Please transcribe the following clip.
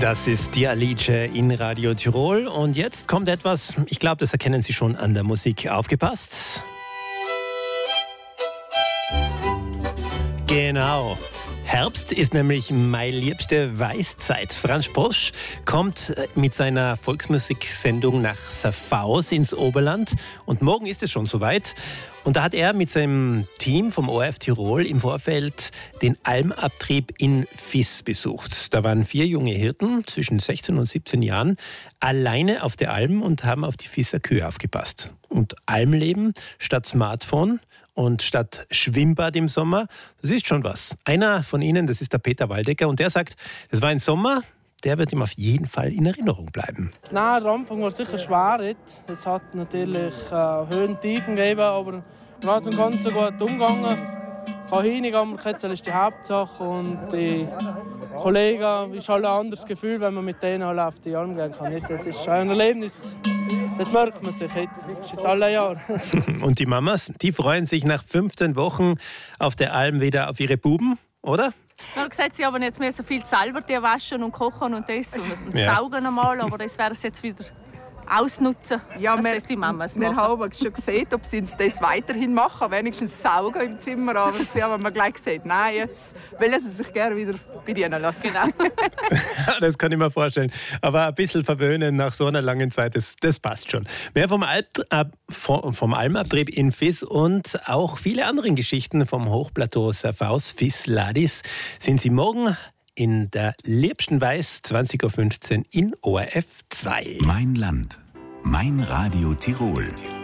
Das ist die Alice in Radio Tirol. Und jetzt kommt etwas, ich glaube, das erkennen Sie schon an der Musik. Aufgepasst. Genau. Herbst ist nämlich meine liebste Weißzeit. Franz Bosch kommt mit seiner Volksmusiksendung nach Saffaus ins Oberland. Und morgen ist es schon soweit. Und da hat er mit seinem Team vom ORF Tirol im Vorfeld den Almabtrieb in Vis besucht. Da waren 4 junge Hirten zwischen 16 und 17 Jahren alleine auf der Alm und haben auf die Visser Kühe aufgepasst. Und Almleben statt Smartphone und statt Schwimmbad im Sommer, das ist schon was. Einer von ihnen, das ist der Peter Waldecker, und der sagt, es war ein Sommer, der wird ihm auf jeden Fall in Erinnerung bleiben. Nein, der Anfang war sicher schwer. Es hat natürlich Höhen und Tiefen gegeben, aber im Großen und Ganzen gut umgegangen. Ich habe hingegangen, das ist die Hauptsache. Und die Kollegen, ist halt ein anderes Gefühl, wenn man mit denen auf die Alm gehen kann. Das ist ein Erlebnis, das merkt man sich jetzt alle Jahre. Und die Mamas, die freuen sich nach 15 Wochen auf der Alm wieder auf ihre Buben, oder? Ja, gesagt, sie haben jetzt mehr so viel selber waschen und kochen und das und saugen einmal, aber das werden sie jetzt wieder ausnutzen, ja, dass die Mamas machen. Wir haben schon gesehen, ob sie das weiterhin machen, wenigstens saugen im Zimmer, aber sie haben mir gleich gesagt, nein, jetzt wollen sie sich gerne wieder bedienen lassen. Genau. Das kann ich mir vorstellen. Aber ein bisschen verwöhnen nach so einer langen Zeit, das passt schon. Mehr vom Almabtrieb in Vis und auch viele andere Geschichten vom Hochplateau Saffaus, Vis Ladis, sind Sie morgen in der liebsten Weiß 20.15 Uhr in ORF 2. Mein Land, mein Radio Tirol.